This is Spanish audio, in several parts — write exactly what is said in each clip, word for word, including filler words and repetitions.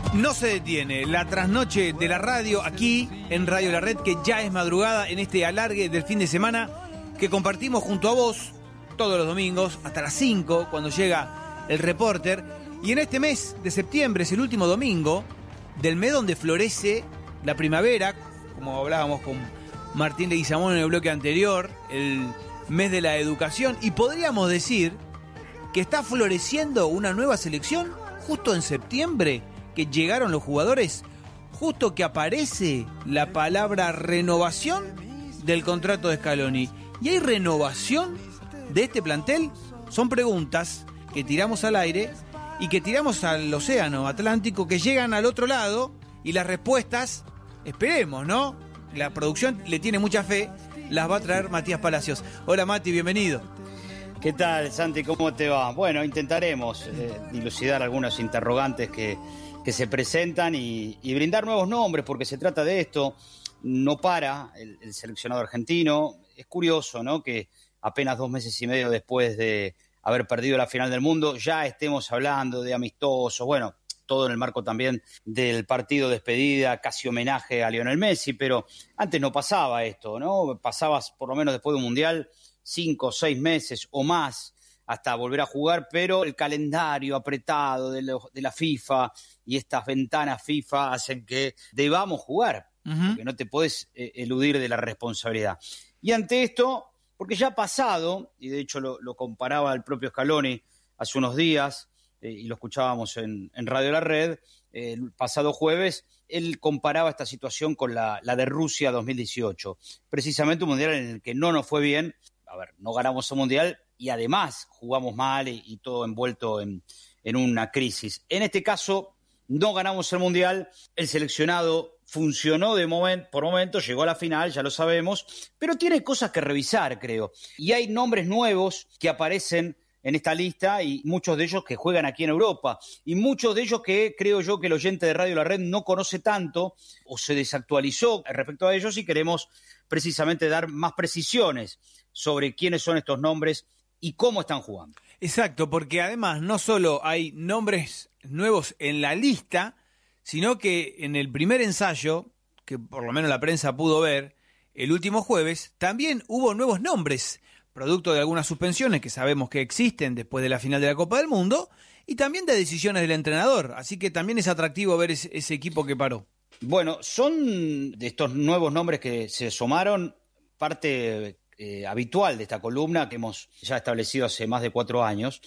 No se detiene la trasnoche de la radio aquí en Radio La Red, que ya es madrugada en este alargue del fin de semana que compartimos junto a vos todos los domingos hasta las cinco cuando llega el Reporter. Y en este mes de septiembre es el último domingo del mes donde florece la primavera, como hablábamos con Martín Leguizamón en el bloque anterior, el mes de la educación, y podríamos decir que está floreciendo una nueva selección justo en septiembre, que llegaron los jugadores, justo que aparece la palabra renovación del contrato de Scaloni. ¿Y hay renovación de este plantel? Son preguntas que tiramos al aire y que tiramos al océano Atlántico, que llegan al otro lado, y las respuestas, esperemos, ¿no? La producción le tiene mucha fe, las va a traer Matías Palacios. Hola Mati, bienvenido. ¿Qué tal, Santi? ¿Cómo te va? Bueno, intentaremos eh, dilucidar algunos interrogantes que, que se presentan y, y brindar nuevos nombres, porque se trata de esto. No para el, el seleccionado argentino. Es curioso, ¿no?, que apenas dos meses y medio después de haber perdido la final del mundo ya estemos hablando de amistosos, bueno, todo en el marco también del partido de despedida, casi homenaje a Lionel Messi, pero antes no pasaba esto, ¿no? Pasabas por lo menos después de un mundial cinco o seis meses o más hasta volver a jugar, pero el calendario apretado de, lo, de la FIFA y estas ventanas FIFA hacen que debamos jugar, uh-huh. porque no te podés eh, eludir de la responsabilidad. Y ante esto, porque ya ha pasado, y de hecho lo, lo comparaba el propio Scaloni hace unos días, eh, y lo escuchábamos en, en Radio La Red, eh, el pasado jueves, él comparaba esta situación con la, la de Rusia dos mil dieciocho, precisamente un mundial en el que no nos fue bien. A ver, no ganamos el mundial y además jugamos mal y, y todo envuelto en, en una crisis. En este caso, no ganamos el mundial, el seleccionado funcionó de moment, por momento, llegó a la final, ya lo sabemos, pero tiene cosas que revisar, creo. Y hay nombres nuevos que aparecen en esta lista y muchos de ellos que juegan aquí en Europa. Y muchos de ellos que creo yo que el oyente de Radio La Red no conoce tanto o se desactualizó respecto a ellos, y queremos precisamente dar más precisiones sobre quiénes son estos nombres y cómo están jugando. Exacto, porque además no solo hay nombres nuevos en la lista, sino que en el primer ensayo, que por lo menos la prensa pudo ver, el último jueves, también hubo nuevos nombres, producto de algunas suspensiones que sabemos que existen después de la final de la Copa del Mundo, y también de decisiones del entrenador, así que también es atractivo ver ese, ese equipo que paró. Bueno, son de estos nuevos nombres que se sumaron parte eh, habitual de esta columna que hemos ya establecido hace más de cuatro años,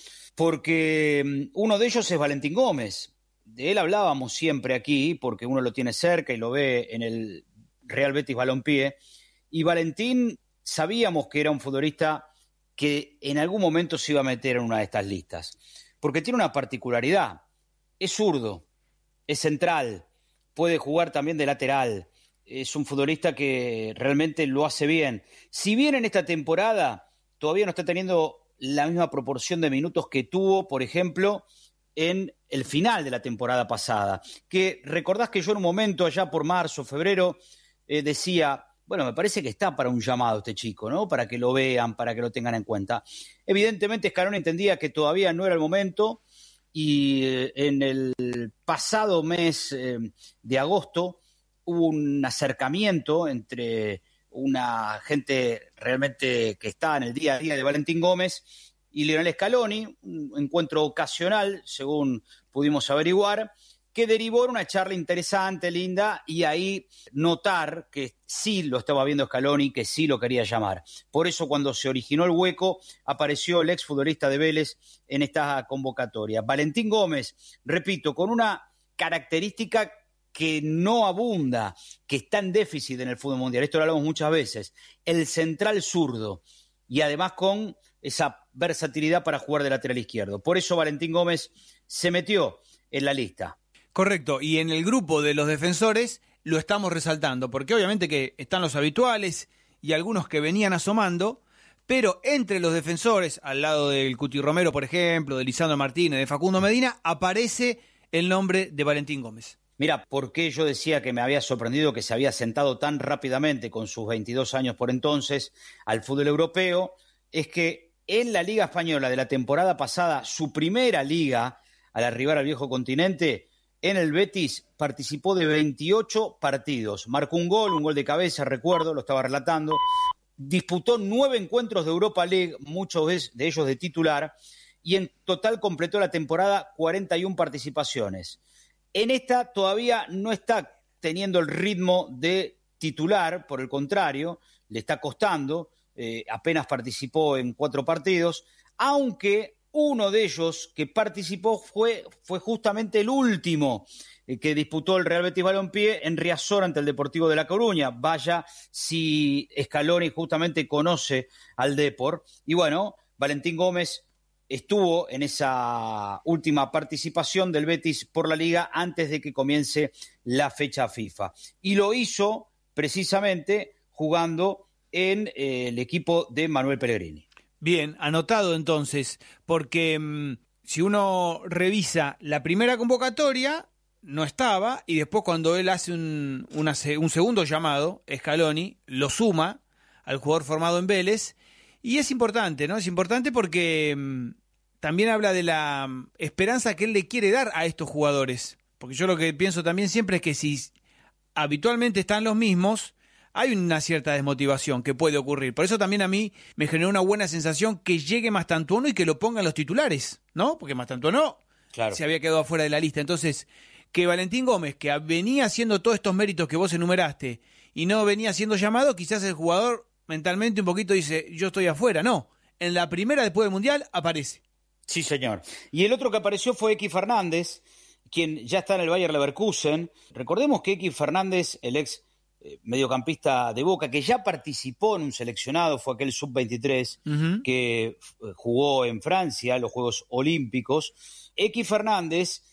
porque uno de ellos es Valentín Gómez. De él hablábamos siempre aquí porque uno lo tiene cerca y lo ve en el Real Betis Balompié, y Valentín sabíamos que era un futbolista que en algún momento se iba a meter en una de estas listas, porque tiene una particularidad: es zurdo, es central, puede jugar también de lateral, es un futbolista que realmente lo hace bien. Si bien en esta temporada todavía no está teniendo la misma proporción de minutos que tuvo, por ejemplo, en el final de la temporada pasada, que recordás que yo en un momento allá por marzo, febrero, eh, decía, bueno, me parece que está para un llamado este chico, ¿no? Para que lo vean, para que lo tengan en cuenta. Evidentemente Scaloni entendía que todavía no era el momento, y eh, en el pasado mes eh, de agosto hubo un acercamiento entre una gente realmente que está en el día a día de Valentín Gómez y Lionel Scaloni, un encuentro ocasional, según pudimos averiguar, que derivó en una charla interesante, linda, y ahí notar que sí lo estaba viendo Scaloni, que sí lo quería llamar. Por eso, cuando se originó el hueco, apareció el exfutbolista de Vélez en esta convocatoria. Valentín Gómez, repito, con una característica que no abunda, que está en déficit en el fútbol mundial. Esto lo hablamos muchas veces. El central zurdo, y además con esa versatilidad para jugar de lateral izquierdo. Por eso Valentín Gómez se metió en la lista. Correcto, y en el grupo de los defensores lo estamos resaltando, porque obviamente que están los habituales y algunos que venían asomando, pero entre los defensores, al lado del Cuti Romero, por ejemplo, de Lisandro Martínez, de Facundo Medina, aparece el nombre de Valentín Gómez. Mira, ¿por qué yo decía que me había sorprendido que se había sentado tan rápidamente con sus veintidós años por entonces al fútbol europeo? Es que en la Liga Española de la temporada pasada, su primera liga al arribar al viejo continente, en el Betis participó de veintiocho partidos. Marcó un gol, un gol de cabeza, recuerdo, lo estaba relatando. Disputó nueve encuentros de Europa League, muchos de ellos de titular, y en total completó la temporada cuarenta y una participaciones. En esta todavía no está teniendo el ritmo de titular, por el contrario, le está costando, eh, apenas participó en cuatro partidos, aunque uno de ellos que participó fue, fue justamente el último eh, que disputó el Real Betis Balompié en Riazor ante el Deportivo de La Coruña. Vaya si Scaloni justamente conoce al Depor. Y bueno, Valentín Gómez estuvo en esa última participación del Betis por la Liga antes de que comience la fecha FIFA. Y lo hizo precisamente jugando en eh, el equipo de Manuel Pellegrini. Bien, anotado entonces, porque mmm, si uno revisa la primera convocatoria, no estaba, y después cuando él hace un, una, un segundo llamado, Scaloni, lo suma al jugador formado en Vélez, y es importante, ¿no? Es importante porque mmm, también habla de la mmm, esperanza que él le quiere dar a estos jugadores, porque yo lo que pienso también siempre es que si habitualmente están los mismos, hay una cierta desmotivación que puede ocurrir. Por eso también a mí me generó una buena sensación que llegue Mastantuono y que lo pongan los titulares, ¿no? Porque Mastantuono claro. se había quedado afuera de la lista. Entonces, que Valentín Gómez, que venía haciendo todos estos méritos que vos enumeraste y no venía siendo llamado, quizás el jugador mentalmente un poquito dice, yo estoy afuera. No, en la primera después del Mundial aparece. Sí, señor. Y el otro que apareció fue Equi Fernández, quien ya está en el Bayer Leverkusen. Recordemos que Equi Fernández, el ex mediocampista de Boca, que ya participó en un seleccionado, fue aquel sub veintitrés uh-huh. que jugó en Francia, los Juegos Olímpicos. Equi Fernández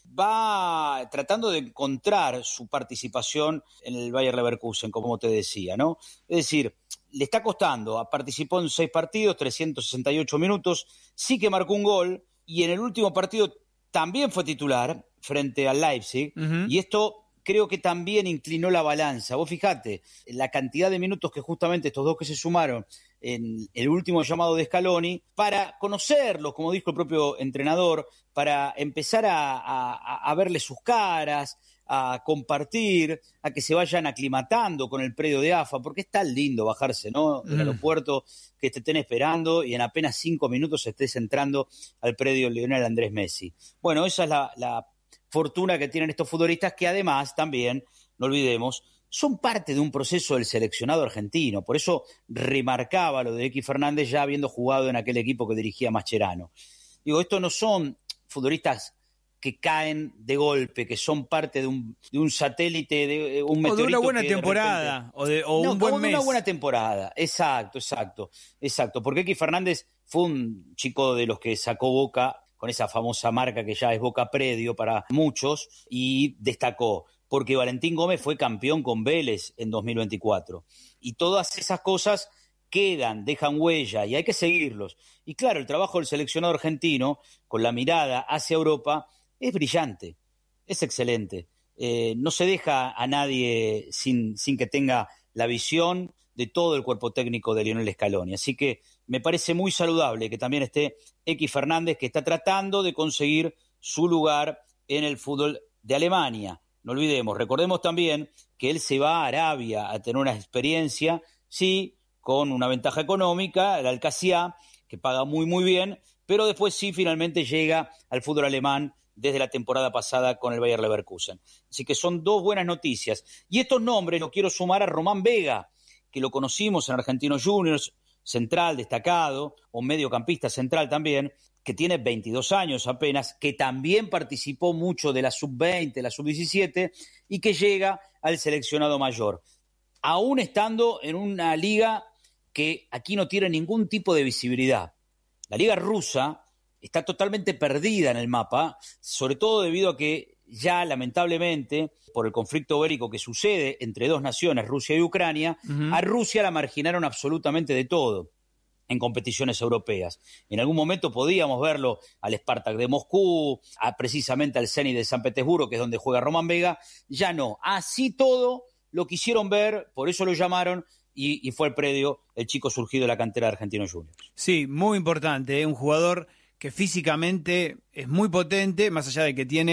va tratando de encontrar su participación en el Bayer Leverkusen, como te decía, ¿no? Es decir, le está costando, participó en seis partidos, trescientos sesenta y ocho minutos, sí que marcó un gol, y en el último partido también fue titular frente al Leipzig, uh-huh. y esto creo que también inclinó la balanza. Vos fijate, la cantidad de minutos que justamente estos dos que se sumaron en el último llamado de Scaloni, para conocerlos, como dijo el propio entrenador, para empezar a, a, a verle sus caras, a compartir, a que se vayan aclimatando con el predio de A F A, porque es tan lindo bajarse, ¿no?, del mm. aeropuerto, que te estén esperando y en apenas cinco minutos estés entrando al predio Lionel Andrés Messi. Bueno, esa es la... la fortuna que tienen estos futbolistas, que además también, no olvidemos, son parte de un proceso del seleccionado argentino. Por eso remarcaba lo de Equi Fernández ya habiendo jugado en aquel equipo que dirigía Mascherano. Digo, estos no son futbolistas que caen de golpe, que son parte de un, de un satélite, de un meteorito. O de una buena que temporada, de repente... o, de, o no, un buen de mes. una buena temporada, exacto, exacto, exacto. Porque Equi Fernández fue un chico de los que sacó Boca con esa famosa marca que ya es Boca Predio para muchos, y destacó, porque Valentín Gómez fue campeón con Vélez en dos mil veinticuatro. Y todas esas cosas quedan, dejan huella, y hay que seguirlos. Y claro, el trabajo del seleccionado argentino, con la mirada hacia Europa, es brillante, es excelente. Eh, no se deja a nadie sin, sin que tenga la visión de todo el cuerpo técnico de Lionel Scaloni. Así que me parece muy saludable que también esté Equi Fernández, que está tratando de conseguir su lugar en el fútbol de Alemania. No olvidemos, recordemos también que él se va a Arabia a tener una experiencia, sí, con una ventaja económica, el Al-Qassia, que paga muy muy bien, pero después sí finalmente llega al fútbol alemán desde la temporada pasada con el Bayer Leverkusen. Así que son dos buenas noticias. Y estos nombres los quiero sumar a Román Vega, que lo conocimos en Argentinos Juniors, central destacado, o mediocampista central también, que tiene veintidós años apenas, que también participó mucho de la sub veinte, la sub diecisiete, y que llega al seleccionado mayor, aún estando en una liga que aquí no tiene ningún tipo de visibilidad. La liga rusa está totalmente perdida en el mapa, sobre todo debido a que ya lamentablemente, por el conflicto bélico que sucede entre dos naciones, Rusia y Ucrania, uh-huh. a Rusia la marginaron absolutamente de todo en competiciones europeas. En algún momento podíamos verlo al Spartak de Moscú, a, precisamente al Zenit de San Petersburgo, que es donde juega Román Vega, ya no. Así todo lo quisieron ver, por eso lo llamaron, y, y fue el predio, el chico surgido de la cantera de Argentinos Juniors. Sí, muy importante, ¿eh? Un jugador que físicamente es muy potente, más allá de que tiene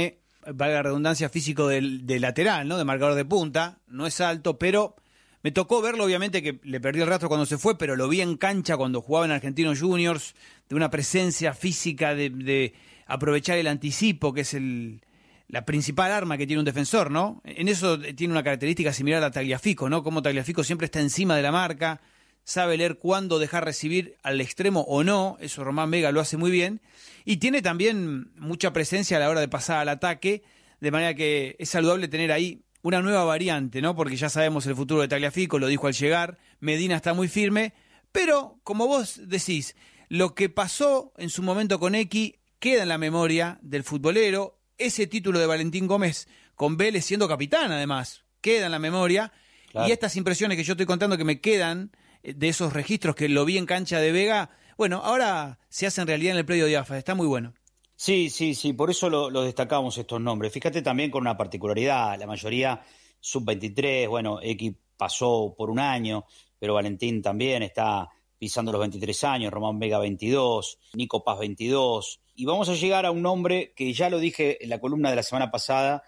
valga la redundancia, físico de, de lateral, ¿no? De marcador de punta, no es alto, pero me tocó verlo, obviamente que le perdí el rastro cuando se fue, pero lo vi en cancha cuando jugaba en Argentinos Juniors, de una presencia física, de, de aprovechar el anticipo, que es el, la principal arma que tiene un defensor, ¿no? En eso tiene una característica similar a Tagliafico, ¿no? Como Tagliafico siempre está encima de la marca, sabe leer cuándo dejar recibir al extremo o no, eso Román Vega lo hace muy bien, y tiene también mucha presencia a la hora de pasar al ataque, de manera que es saludable tener ahí una nueva variante, ¿no? Porque ya sabemos el futuro de Tagliafico, lo dijo al llegar, Medina está muy firme, pero como vos decís, lo que pasó en su momento con X queda en la memoria del futbolero, ese título de Valentín Gómez con Vélez siendo capitán además, queda en la memoria, claro. Y estas impresiones que yo estoy contando que me quedan de esos registros que lo vi en cancha de Vega, bueno, ahora se hacen realidad en el predio de A F A, está muy bueno. Sí, sí, sí, por eso lo, lo destacamos estos nombres. Fíjate también con una particularidad, la mayoría sub veintitrés, bueno, X pasó por un año, pero Valentín también está pisando los veintitrés años, Román Vega veintidós, Nico Paz veintidós, y vamos a llegar a un nombre que ya lo dije en la columna de la semana pasada,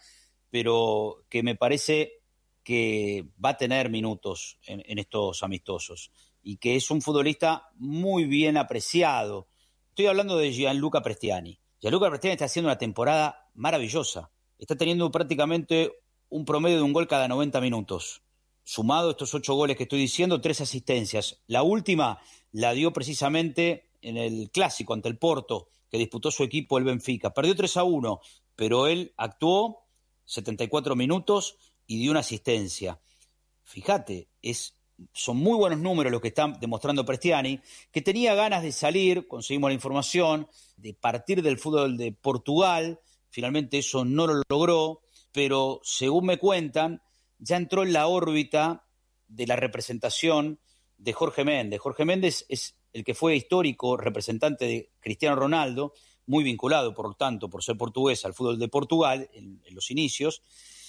pero que me parece que va a tener minutos en, en estos amistosos, y que es un futbolista muy bien apreciado. Estoy hablando de Gianluca Prestiani. Gianluca Prestiani está haciendo una temporada maravillosa. Está teniendo prácticamente un promedio de un gol cada noventa minutos. Sumado estos ocho goles que estoy diciendo, tres asistencias. La última la dio precisamente en el Clásico ante el Porto, que disputó su equipo el Benfica. Perdió tres a uno, pero él actuó setenta y cuatro minutos y dio una asistencia. Fíjate, es... son muy buenos números los que están demostrando Prestiani, que tenía ganas de salir, conseguimos la información, de partir del fútbol de Portugal, finalmente eso no lo logró, pero según me cuentan, ya entró en la órbita de la representación de Jorge Méndez. Jorge Méndez es el que fue histórico representante de Cristiano Ronaldo, muy vinculado, por lo tanto, por ser portugués, al fútbol de Portugal en, en los inicios,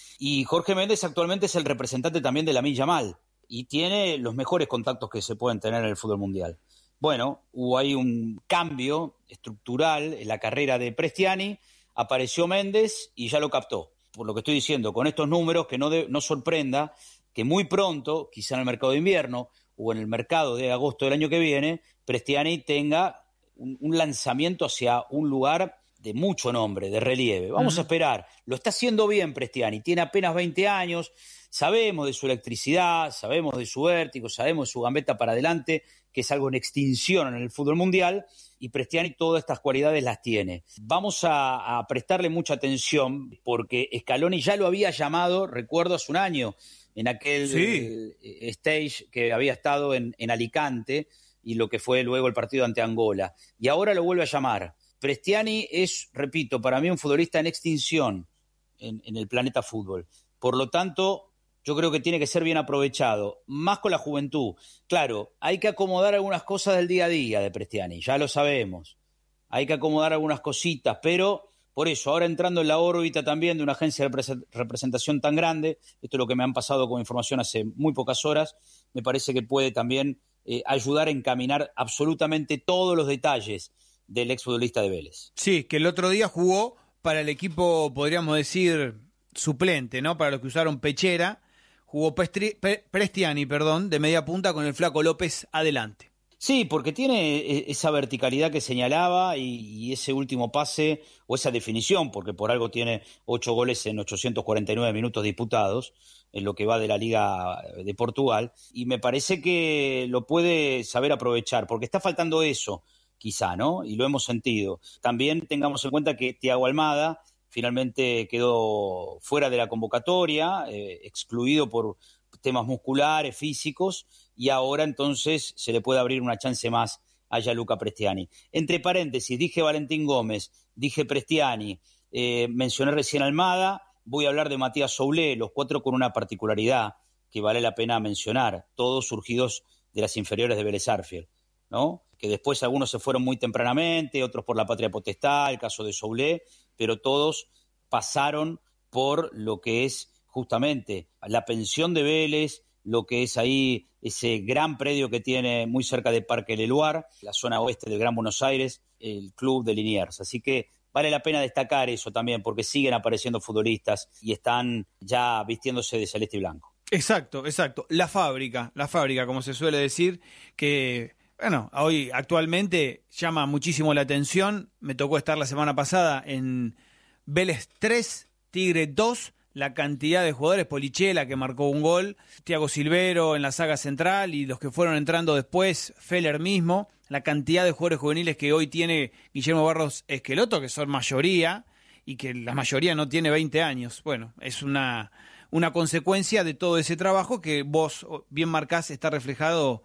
y Jorge Méndez actualmente es el representante también de Lamine Yamal, y tiene los mejores contactos que se pueden tener en el fútbol mundial. Bueno, hubo ahí un cambio estructural en la carrera de Prestiani, apareció Méndez y ya lo captó. Por lo que estoy diciendo, con estos números, que no, de, no sorprenda que muy pronto, quizá en el mercado de invierno o en el mercado de agosto del año que viene, Prestiani tenga un, un lanzamiento hacia un lugar de mucho nombre, de relieve. Vamos uh-huh. a esperar. Lo está haciendo bien Prestiani, tiene apenas veinte años, sabemos de su electricidad, sabemos de su vértigo, sabemos de su gambeta para adelante, que es algo en extinción en el fútbol mundial, y Prestiani todas estas cualidades las tiene. Vamos a, a prestarle mucha atención, porque Scaloni ya lo había llamado, recuerdo, hace un año, en aquel sí. eh, stage que había estado en, en Alicante, y lo que fue luego el partido ante Angola. Y ahora lo vuelve a llamar. Prestiani es, repito, para mí un futbolista en extinción en, en el planeta fútbol. Por lo tanto, yo creo que tiene que ser bien aprovechado, más con la juventud. Claro, hay que acomodar algunas cosas del día a día de Prestiani, ya lo sabemos. Hay que acomodar algunas cositas, pero por eso, ahora entrando en la órbita también de una agencia de representación tan grande, esto es lo que me han pasado con información hace muy pocas horas, me parece que puede también eh, ayudar a encaminar absolutamente todos los detalles del exfutbolista de Vélez. Sí, que el otro día jugó para el equipo, podríamos decir, suplente, ¿no? Para los que usaron Pechera, jugó Pestri, Pe, Prestiani, perdón, de media punta con el Flaco López adelante. Sí, porque tiene esa verticalidad que señalaba y, y ese último pase o esa definición, porque por algo tiene ocho goles en ochocientos cuarenta y nueve minutos disputados, en lo que va de la Liga de Portugal, y me parece que lo puede saber aprovechar, porque está faltando eso, quizá, ¿no? Y lo hemos sentido. También tengamos en cuenta que Thiago Almada finalmente quedó fuera de la convocatoria, eh, excluido por temas musculares, físicos, y ahora entonces se le puede abrir una chance más a Gianluca Prestiani. Entre paréntesis, dije Valentín Gómez, dije Prestiani, eh, mencioné recién Almada, voy a hablar de Matías Soulé, los cuatro con una particularidad que vale la pena mencionar, todos surgidos de las inferiores de Vélez Sarsfield, ¿no? Que después algunos se fueron muy tempranamente, otros por la patria potestad, el caso de Soulé, pero todos pasaron por lo que es justamente la pensión de Vélez, lo que es ahí ese gran predio que tiene muy cerca de Parque Leluar, la zona oeste del Gran Buenos Aires, el club de Liniers. Así que vale la pena destacar eso también, porque siguen apareciendo futbolistas y están ya vistiéndose de celeste y blanco. Exacto, exacto. La fábrica, la fábrica, como se suele decir, que, bueno, hoy actualmente llama muchísimo la atención. Me tocó estar la semana pasada en Vélez tres, Tigre dos, la cantidad de jugadores, Polichela que marcó un gol, Thiago Silvero en la saga central y los que fueron entrando después, Feller mismo, la cantidad de jugadores juveniles que hoy tiene Guillermo Barros Esqueloto, que son mayoría, y que la mayoría no tiene veinte años. Bueno, es una, una consecuencia de todo ese trabajo que vos bien marcás, está reflejado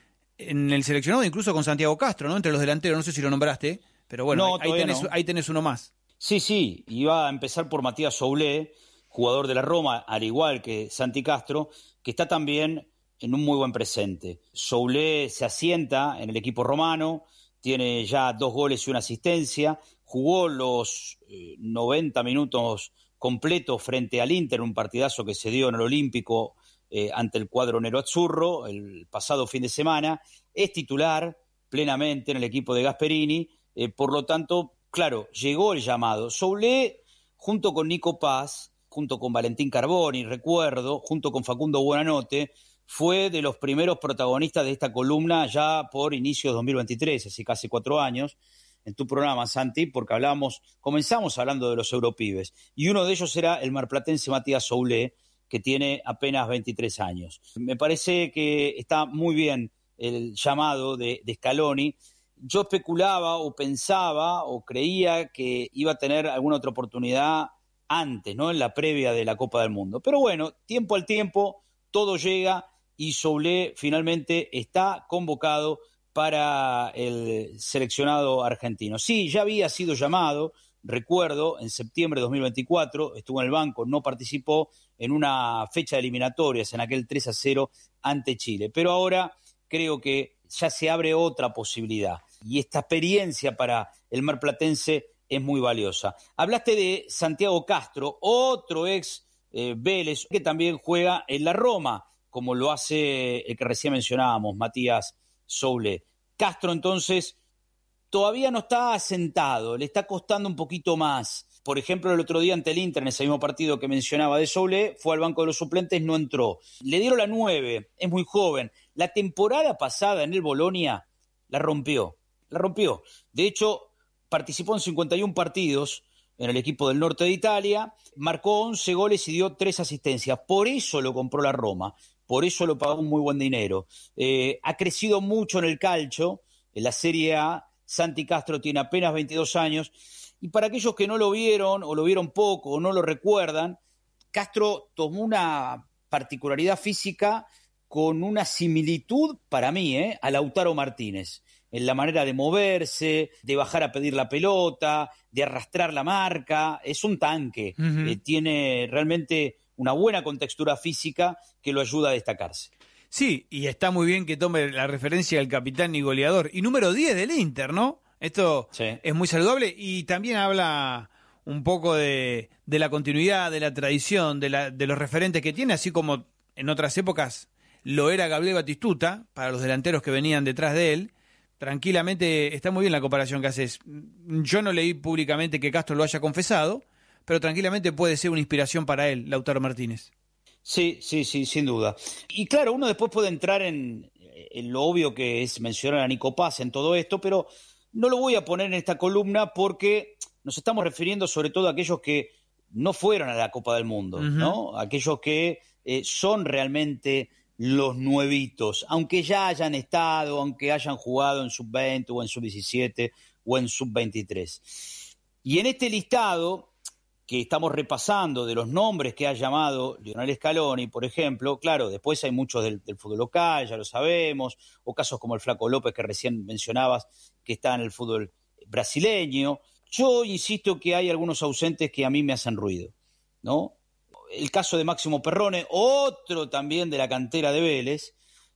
en el seleccionado, incluso con Santiago Castro, ¿no? Entre los delanteros, no sé si lo nombraste, pero bueno, no, ahí, tenés, no. ahí tenés uno más. Sí, sí, iba a empezar por Matías Soulé, jugador de la Roma, al igual que Santi Castro, que está también en un muy buen presente. Soulé se asienta en el equipo romano, tiene ya dos goles y una asistencia, jugó los eh, noventa minutos completos frente al Inter, un partidazo que se dio en el Olímpico eh, ante el cuadro nero-azzurro el pasado fin de semana, es titular plenamente en el equipo de Gasperini, eh, por lo tanto, claro, llegó el llamado. Soulé, junto con Nico Paz, junto con Valentín Carboni, recuerdo, junto con Facundo Buonanotte, fue de los primeros protagonistas de esta columna ya por inicios de dos mil veintitrés, así casi cuatro años, en tu programa, Santi, porque hablamos, comenzamos hablando de los europibes, y uno de ellos era el marplatense Matías Soulé, que tiene apenas veintitrés años. Me parece que está muy bien el llamado de, de Scaloni. Yo especulaba o pensaba o creía que iba a tener alguna otra oportunidad antes, ¿no? En la previa de la Copa del Mundo. Pero bueno, tiempo al tiempo, todo llega y Soulé finalmente está convocado para el seleccionado argentino. Sí, ya había sido llamado, recuerdo, en septiembre de dos mil veinticuatro, estuvo en el banco, no participó en una fecha de eliminatorias, en aquel tres a cero ante Chile. Pero ahora creo que ya se abre otra posibilidad y esta experiencia para el marplatense es muy valiosa. Hablaste de Santiago Castro, otro ex eh, Vélez, que también juega en la Roma, como lo hace el que recién mencionábamos, Matías Soulé. Castro, entonces, todavía no está asentado, le está costando un poquito más. Por ejemplo, el otro día ante el Inter, en ese mismo partido que mencionaba de Soulé, fue al banco de los suplentes, no entró. Le dieron la nueve, es muy joven. La temporada pasada en el Bolonia la rompió, la rompió. De hecho, participó en cincuenta y uno partidos en el equipo del norte de Italia, marcó once goles y dio tres asistencias. Por eso lo compró la Roma, por eso lo pagó un muy buen dinero. Eh, ha crecido mucho en el calcio, en la Serie A. Santi Castro tiene apenas veintidós años. Y para aquellos que no lo vieron, o lo vieron poco, o no lo recuerdan, Castro tomó una particularidad física con una similitud, para mí, eh, a Lautaro Martínez, en la manera de moverse, de bajar a pedir la pelota, de arrastrar la marca. Es un tanque, uh-huh. eh, tiene realmente una buena contextura física que lo ayuda a destacarse. Sí, y está muy bien que tome la referencia del capitán y goleador. Y número diez del Inter, ¿no? Esto sí. Es muy saludable y también habla un poco de, de la continuidad, de la tradición, de, la, de los referentes que tiene, así como en otras épocas lo era Gabriel Batistuta, para los delanteros que venían detrás de él. Tranquilamente, está muy bien la comparación que haces. Yo no leí públicamente que Castro lo haya confesado, pero tranquilamente puede ser una inspiración para él, Lautaro Martínez. Sí, sí, sí, sin duda. Y claro, uno después puede entrar en, en lo obvio que es mencionar a Nico Paz en todo esto, pero no lo voy a poner en esta columna porque nos estamos refiriendo sobre todo a aquellos que no fueron a la Copa del Mundo, uh-huh. ¿no? Aquellos que eh, son realmente los nuevitos, aunque ya hayan estado, aunque hayan jugado en sub veinte o en sub diecisiete o en sub veintitrés. Y en este listado que estamos repasando de los nombres que ha llamado Lionel Scaloni, por ejemplo, claro, después hay muchos del, del fútbol local, ya lo sabemos, o casos como el Flaco López que recién mencionabas, que está en el fútbol brasileño. Yo insisto que hay algunos ausentes que a mí me hacen ruido, ¿no? El caso de Máximo Perrone, otro también de la cantera de Vélez,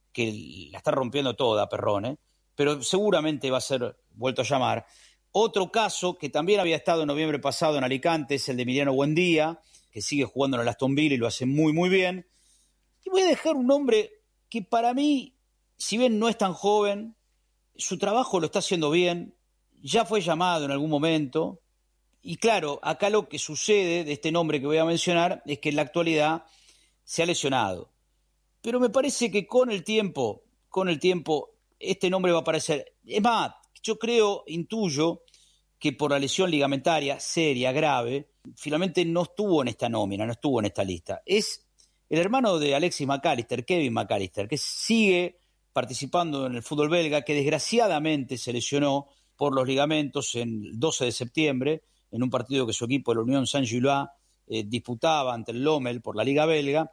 que la está rompiendo toda Perrone, pero seguramente va a ser vuelto a llamar. Otro caso que también había estado en noviembre pasado en Alicante es el de Emiliano Buendía, que sigue jugando en el Aston Villa y lo hace muy, muy bien. Y voy a dejar un nombre que para mí, si bien no es tan joven, su trabajo lo está haciendo bien, ya fue llamado en algún momento, Y claro, acá lo que sucede de este nombre que voy a mencionar es que en la actualidad se ha lesionado. Pero me parece que con el tiempo, con el tiempo, este nombre va a aparecer. Es más, yo creo, intuyo, que por la lesión ligamentaria seria, grave, finalmente no estuvo en esta nómina, no estuvo en esta lista. Es el hermano de Alexis McAllister, Kevin McAllister, que sigue participando en el fútbol belga, que desgraciadamente se lesionó por los ligamentos en el doce de septiembre, en un partido que su equipo, el Unión Saint-Gilloise, eh, disputaba ante el Lommel por la Liga Belga,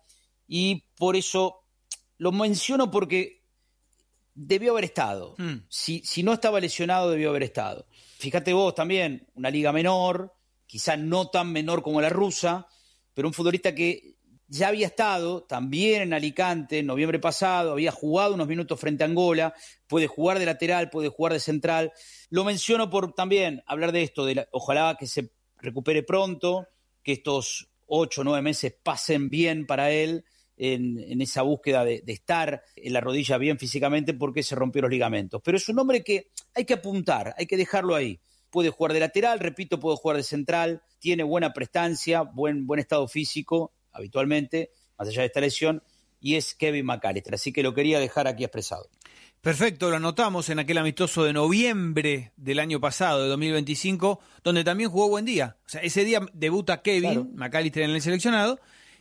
y por eso lo menciono porque debió haber estado. Mm. Si, si no estaba lesionado, debió haber estado. Fíjate vos también, una liga menor, quizá no tan menor como la rusa, pero un futbolista que ya había estado también en Alicante en noviembre pasado, había jugado unos minutos frente a Angola, puede jugar de lateral, puede jugar de central. Lo menciono por también hablar de esto, de la, ojalá que se recupere pronto, que estos ocho o nueve meses pasen bien para él, En, en esa búsqueda de, de estar en la rodilla bien físicamente porque se rompió los ligamentos. Pero es un hombre que hay que apuntar, hay que dejarlo ahí. Puede jugar de lateral, repito, puede jugar de central, tiene buena prestancia, buen, buen estado físico habitualmente, más allá de esta lesión, y es Kevin McAllister. Así que lo quería dejar aquí expresado. Perfecto, lo anotamos en aquel amistoso de noviembre del año pasado, de dos mil veinticinco, donde también jugó Buendía. O sea, ese día debuta Kevin claro. McAllister en el seleccionado.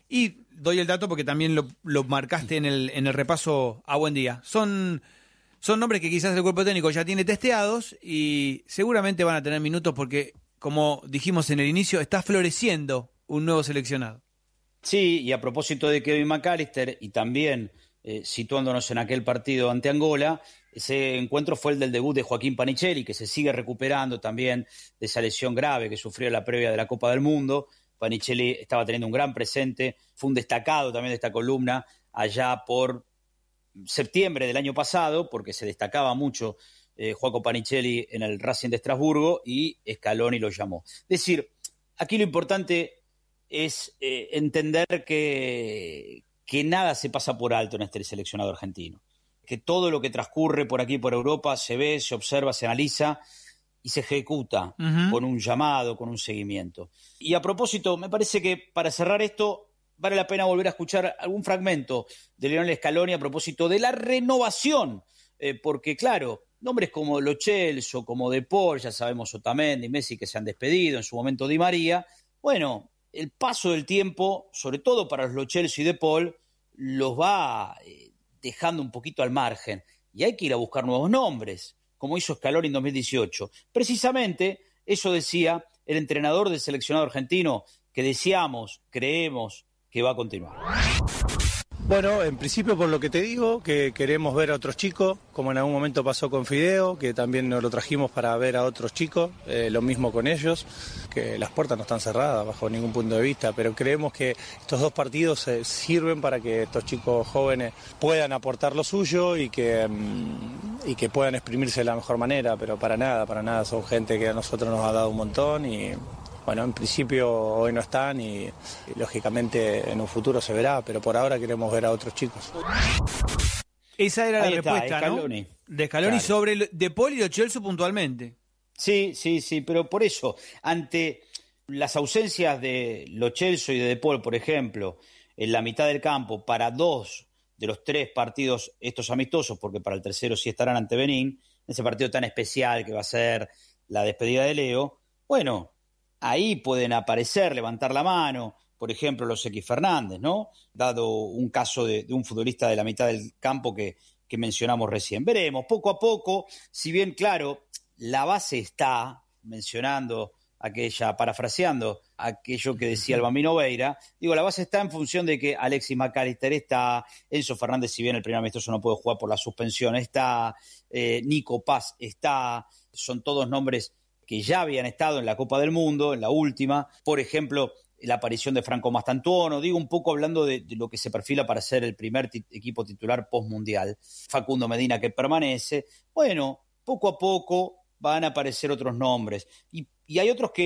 Y doy el dato porque también lo, lo marcaste en el, en el repaso a Buendía. Son, son nombres que quizás el cuerpo técnico ya tiene testeados y seguramente van a tener minutos porque, como dijimos en el inicio, está floreciendo un nuevo seleccionado. Sí, y a propósito de Kevin McAllister y también eh, situándonos en aquel partido ante Angola, ese encuentro fue el del debut de Joaquín Panichelli, que se sigue recuperando también de esa lesión grave que sufrió en la previa de la Copa del Mundo. Panichelli estaba teniendo un gran presente, fue un destacado también de esta columna allá por septiembre del año pasado, porque se destacaba mucho eh, Joaco Panichelli en el Racing de Estrasburgo y Scaloni lo llamó. Es decir, aquí lo importante es eh, entender que, que nada se pasa por alto en este seleccionado argentino, que todo lo que transcurre por aquí, por Europa, se ve, se observa, se analiza y se ejecuta uh-huh. con un llamado, con un seguimiento. Y a propósito, me parece que para cerrar esto, vale la pena volver a escuchar algún fragmento de Lionel Scaloni a propósito de la renovación, eh, porque claro, nombres como Lo Celso, como De Paul, ya sabemos Otamendi, Messi que se han despedido, en su momento Di María, bueno, el paso del tiempo, sobre todo para los Lo Celso y De Paul, los va eh, dejando un poquito al margen, y hay que ir a buscar nuevos nombres, como hizo Scaloni en dos mil dieciocho. Precisamente eso decía el entrenador del seleccionado argentino, que deseamos, creemos que va a continuar. Bueno, en principio por lo que te digo, que queremos ver a otros chicos, como en algún momento pasó con Fideo, que también nos lo trajimos para ver a otros chicos, eh, lo mismo con ellos, que las puertas no están cerradas bajo ningún punto de vista, pero creemos que estos dos partidos eh, sirven para que estos chicos jóvenes puedan aportar lo suyo y que, mm, y que puedan exprimirse de la mejor manera, pero para nada, para nada, son gente que a nosotros nos ha dado un montón y... Bueno, en principio hoy no están y, y lógicamente en un futuro se verá, pero por ahora queremos ver a otros chicos. Esa era Ahí la está, respuesta, Scaloni. ¿no? De Scaloni Claro. sobre De Paul y Lo Celso puntualmente. Sí, sí, sí, pero por eso, ante las ausencias de Lo Celso y de De Paul, por ejemplo, en la mitad del campo, para dos de los tres partidos estos amistosos, porque para el tercero sí estarán ante Benín, ese partido tan especial que va a ser la despedida de Leo, bueno... Ahí pueden aparecer, levantar la mano, por ejemplo, los X Fernández, ¿no? Dado un caso de, de un futbolista de la mitad del campo que, que mencionamos recién. Veremos, poco a poco, si bien, claro, la base está, mencionando aquella, parafraseando aquello que decía el Bambino Veira, digo, la base está en función de que Alexis McAllister está, Enzo Fernández, si bien el primer amistoso no puede jugar por la suspensión, está, eh, Nico Paz está, son todos nombres que ya habían estado en la Copa del Mundo, en la última, por ejemplo, la aparición de Franco Mastantuono, digo un poco hablando de, de lo que se perfila para ser el primer tit- equipo titular postmundial, Facundo Medina que permanece, bueno, poco a poco van a aparecer otros nombres, y, y hay otros que